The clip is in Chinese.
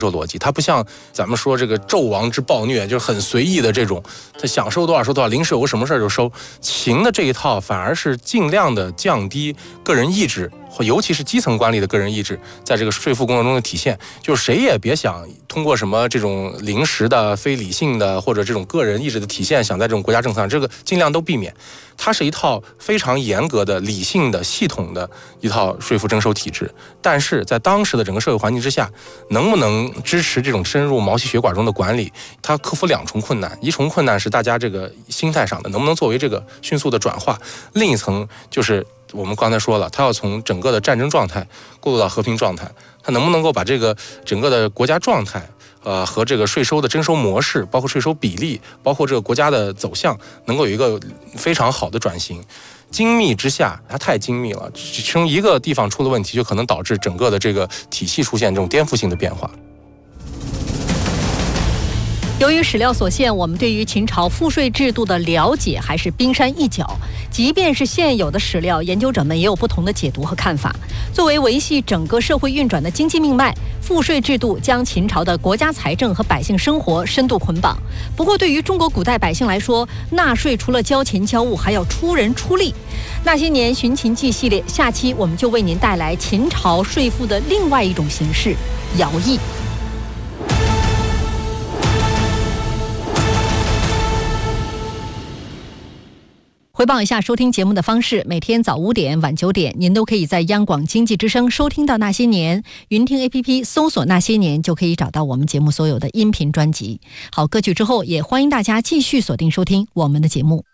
逻辑，它不像咱们说这个纣王之暴虐，就是很随意的这种，他想收多少收多少，临时有个什么事就收。秦的这一套反而是尽量的降低个人意志，尤其是基层官吏的个人意志，在这个税赋工作中的体现。就是谁也别想通过什么这种临时的、非理性的或者这种个人意志的体现，想在这种国家政策上，这个尽量都避免。它是一套非常严格的、理性的、系统的一套税赋征收体制，但是在当时的整个社会环境之下，能不能支持这种深入毛细血管中的管理，它克服2重困难。一重困难是大家这个心态上的，能不能作为这个迅速的转化；另一层就是我们刚才说了，它要从整个的战争状态过渡到和平状态，它能不能够把这个整个的国家状态和这个税收的征收模式，包括税收比例，包括这个国家的走向，能够有一个非常好的转型。精密之下，它太精密了，其中一个地方出了问题，就可能导致整个的这个体系出现这种颠覆性的变化。 由于史料所限，我们对于秦朝赋税制度的了解还是冰山一角。即便是现有的史料，研究者们也有不同的解读和看法。作为维系整个社会运转的经济命脉，赋税制度将秦朝的国家财政和百姓生活深度捆绑。不过，对于中国古代百姓来说，纳税除了交钱交物，还要出人出力。那些年寻秦记系列，下期我们就为您带来秦朝税赋的另外一种形式——徭役。回报一下收听节目的方式，每天早5点、晚9点，您都可以在央广经济之声收听到那些年。云听 APP 搜索那些年，就可以找到我们节目所有的音频专辑。好，歌曲之后，也欢迎大家继续锁定收听我们的节目。